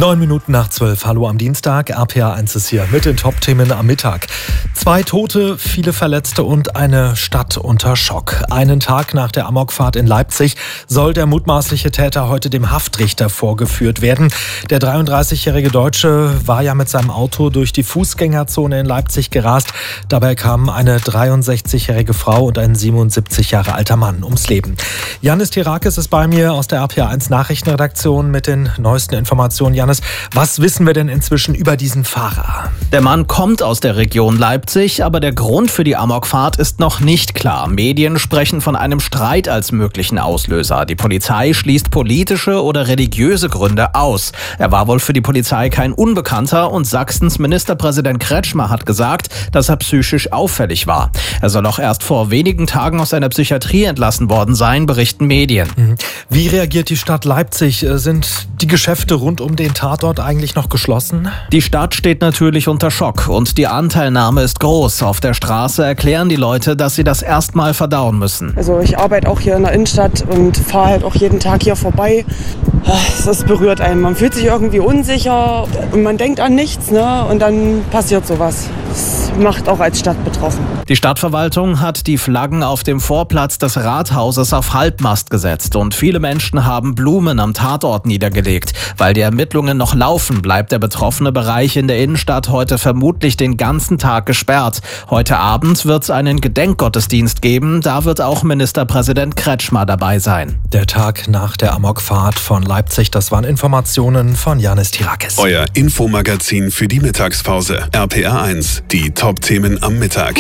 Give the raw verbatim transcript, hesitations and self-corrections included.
Neun Minuten nach zwölf. Hallo am Dienstag. R P A eins ist hier mit den Top-Themen am Mittag. Zwei Tote, viele Verletzte und eine Stadt unter Schock. Einen Tag nach der Amokfahrt in Leipzig soll der mutmaßliche Täter heute dem Haftrichter vorgeführt werden. Der dreiunddreißigjährige Deutsche war ja mit seinem Auto durch die Fußgängerzone in Leipzig gerast. Dabei kamen eine dreiundsechzigjährige Frau und ein siebenundsiebzig Jahre alter Mann ums Leben. Janis Tirakis ist bei mir aus der R P A eins Nachrichtenredaktion mit den neuesten Informationen. Janis, was wissen wir denn inzwischen über diesen Fahrer? Der Mann kommt aus der Region Leipzig, aber der Grund für die Amokfahrt ist noch nicht klar. Medien sprechen von einem Streit als möglichen Auslöser. Die Polizei schließt politische oder religiöse Gründe aus. Er war wohl für die Polizei kein Unbekannter und Sachsens Ministerpräsident Kretschmer hat gesagt, dass er psychisch auffällig war. Er soll auch erst vor wenigen Tagen aus einer Psychiatrie entlassen worden sein, berichten Medien. Wie reagiert die Stadt Leipzig? Sind die Geschäfte rund um den Tatort eigentlich noch geschlossen? Die Stadt steht natürlich unter Schock und die Anteilnahme ist groß. Auf der Straße erklären die Leute, dass sie das erstmal verdauen müssen. Also ich arbeite auch hier in der Innenstadt und fahre halt auch jeden Tag hier vorbei. Das berührt einen. Man fühlt sich irgendwie unsicher und man denkt an nichts, ne? Und dann passiert sowas. Das macht auch als Stadt betroffen. Die Stadtverwaltung hat die Flaggen auf dem Vorplatz des Rathauses auf Halbmast gesetzt und viele Menschen haben Blumen am Tatort niedergelegt. Weil die Ermittlungen noch laufen, bleibt der betroffene Bereich in der Innenstadt heute vermutlich den ganzen Tag gesperrt. Heute Abend wird es einen Gedenkgottesdienst geben, da wird auch Ministerpräsident Kretschmer dabei sein. Der Tag nach der Amokfahrt von Leipzig, das waren Informationen von Janis Tirakis. Euer Infomagazin für die Mittagspause. R P A eins, die Top-Themen am Mittag.